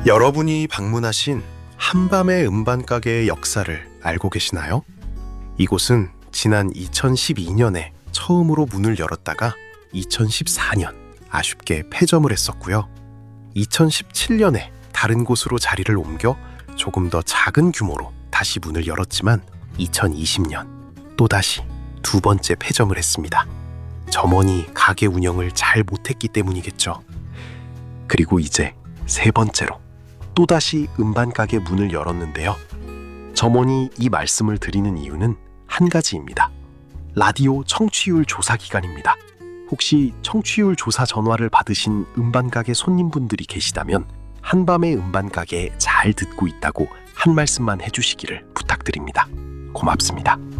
여러분이 방문하신 한밤의 음반가게의 역사를 알고 계시나요? 이곳은 지난 2012년에 처음으로 문을 열었다가 2014년 아쉽게 폐점을 했었고요. 2017년에 다른 곳으로 자리를 옮겨 조금 더 작은 규모로 다시 문을 열었지만 2020년 또다시 두 번째 폐점을 했습니다. 점원이 가게 운영을 잘 못했기 때문이겠죠. 그리고 이제 세 번째로 또다시 음반가게 문을 열었는데요. 점원이 이 말씀을 드리는 이유는 한 가지입니다. 라디오 청취율 조사 기간입니다. 혹시 청취율 조사 전화를 받으신 음반가게 손님분들이 계시다면 한밤의 음반가게에 잘 듣고 있다고 한 말씀만 해주시기를 부탁드립니다. 고맙습니다.